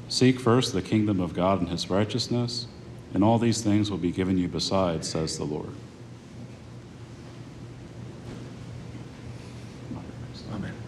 Seek first the kingdom of God and his righteousness, and all these things will be given you besides, says the Lord. Amen.